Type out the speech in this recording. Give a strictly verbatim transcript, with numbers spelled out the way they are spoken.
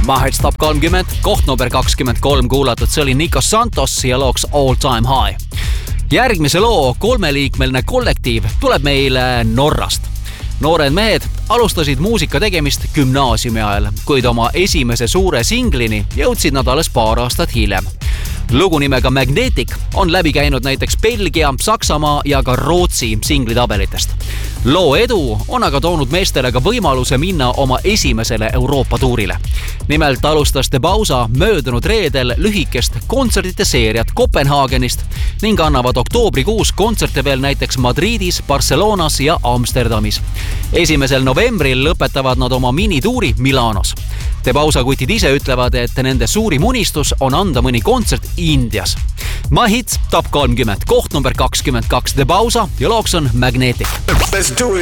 Mahets Top kolmkümmend, koht number kakskümmend kolm kuulatud, see oli Nico Santos ja looks All Time High. Järgmise loo kolmeliikmeline kollektiiv tuleb meile Norrast. Noored mehed alustasid muusika tegemist gümnaasiumi ajal, kuid oma esimese suure singlini jõudsid nad alles paar aastat hiljem. Lugu nimega Magnetic on läbi käinud näiteks Belgia, Saksamaa ja ka Rootsi singlitabelitest. Loo edu on aga toonud meestele ka võimaluse minna oma esimesele Euroopa tuurile. Nimelt alustas The Bausa möödunud reedel lühikest kontserdite seeriat Kopenhaagenist ning annavad oktoobrikuus kontserte veel näiteks Madridis, Barcelonas ja Amsterdamis. Esimesel novembril lõpetavad nad oma minituuri Milanos. The Bausa kutid ise ütlevad, et nende suurim unistus on anda mõni kontsert Indias. Mahets Top kolmkümmend, koht number kakskümmend kaks The Bausa ja looks on Magnetic. Let's do it.